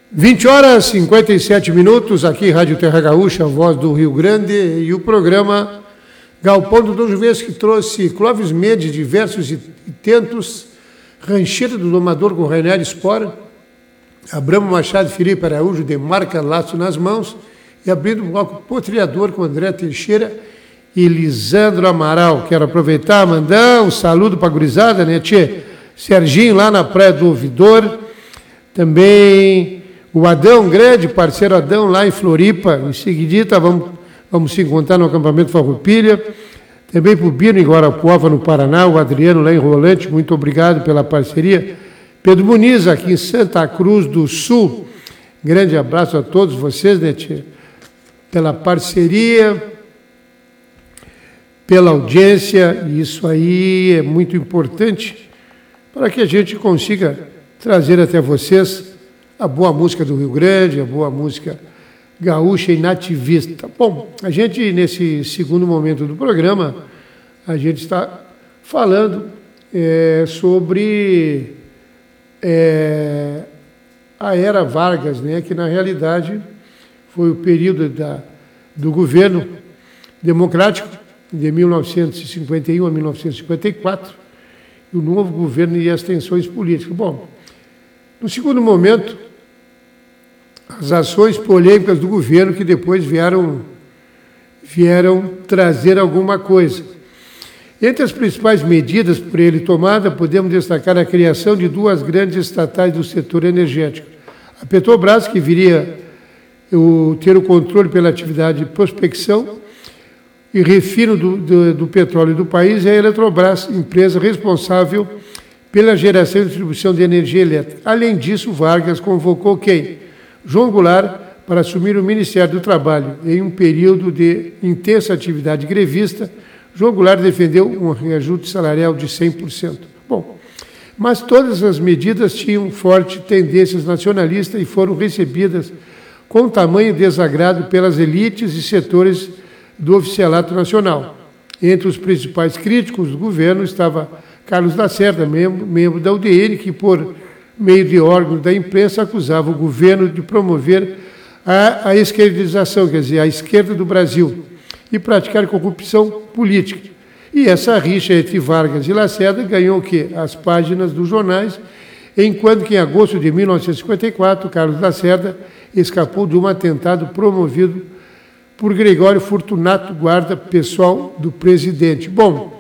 20 horas e 57 minutos, aqui Rádio Terra Gaúcha, a voz do Rio Grande, e o programa Galpão do Dom Juvencio, que trouxe Clóvis Mendes, diversos e tentos, Rancheira do Domador com Rainer Spora, Abramo Machado, Felipe Araújo, de Marca Laço nas Mãos, e abrindo o bloco Potrilhador com André Teixeira e Lisandro Amaral. Quero aproveitar, mandar um saludo para a gurizada, né, tchê? Serginho lá na Praia do Ouvidor, também o Adão, grande parceiro Adão, lá em Floripa. Em seguidita, vamos se encontrar no acampamento Farroupilha. Também para o Bino, em Guarapuava, no Paraná, o Adriano, lá em Rolante, muito obrigado pela parceria. Pedro Muniz, aqui em Santa Cruz do Sul. Grande abraço a todos vocês, né, tia? Pela parceria, pela audiência. Isso aí é muito importante para que a gente consiga trazer até vocês a boa música do Rio Grande, a boa música gaúcha e nativista. Bom, a gente, nesse segundo momento do programa, a gente está falando sobre a Era Vargas, né, que na realidade foi o período do governo democrático, de 1951 a 1954, e o novo governo e as tensões políticas. Bom, no segundo momento, as ações polêmicas do governo que depois vieram trazer alguma coisa. Entre as principais medidas por ele tomadas, podemos destacar a criação de duas grandes estatais do setor energético. A Petrobras, que viria ter o controle pela atividade de prospecção e refino do petróleo do país, e a Eletrobras, empresa responsável pela geração e distribuição de energia elétrica. Além disso, Vargas convocou quem? João Goulart para assumir o Ministério do Trabalho. Em um período de intensa atividade grevista, João Goulart defendeu um reajuste salarial de 100%. Bom, mas todas as medidas tinham forte tendências nacionalistas e foram recebidas com tamanho desagrado pelas elites e setores do oficialato nacional. Entre os principais críticos do governo estava Carlos Lacerda, membro da UDN, que, por meio de órgãos da imprensa, acusava o governo de promover a esquerdização, quer dizer, a esquerda do Brasil, e praticar corrupção política. E essa rixa entre Vargas e Lacerda ganhou o quê? As páginas dos jornais, enquanto que em agosto de 1954, Carlos Lacerda escapou de um atentado promovido por Gregório Fortunato, guarda pessoal do presidente. Bom,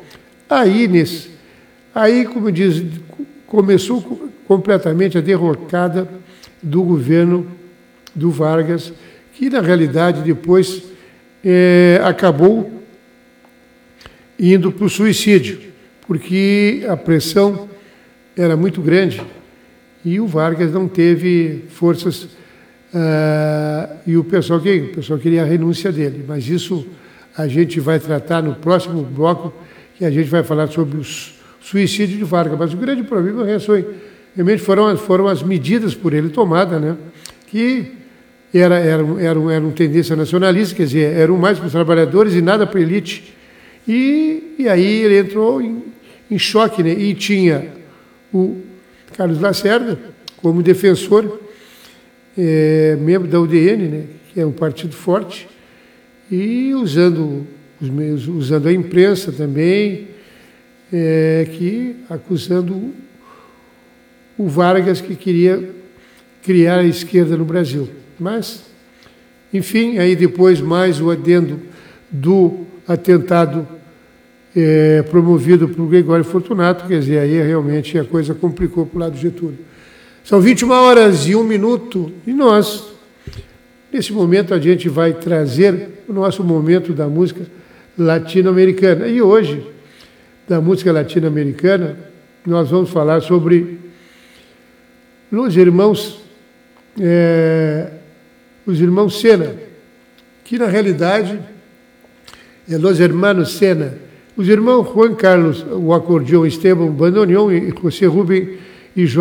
aí, como diz, começou completamente a derrocada do governo do Vargas, que, na realidade, depois acabou indo para o suicídio, porque a pressão era muito grande e o Vargas não teve forças, e o pessoal queria a renúncia dele. Mas isso a gente vai tratar no próximo bloco, que a gente vai falar sobre o suicídio de Vargas. Mas o grande problema realmente foram as medidas por ele tomadas, né, que eram tendência nacionalista, quer dizer, eram mais para os trabalhadores e nada para a elite. E aí ele entrou em choque, né? E tinha o Carlos Lacerda como defensor, membro da UDN, né, que é um partido forte, e usando a imprensa também, acusando o Vargas, que queria criar a esquerda no Brasil. Mas, enfim, aí depois mais o adendo do atentado promovido por Gregório Fortunato, quer dizer, aí realmente a coisa complicou para o lado do Getúlio. São 21 horas e 1 minuto, e nós, nesse momento, a gente vai trazer o nosso momento da música latino-americana. E hoje, da música latino-americana, nós vamos falar sobre os irmãos Sena, que na realidade los hermanos Sena, os irmãos Juan Carlos, o acordeão Esteban Bandoneon e José Rubem e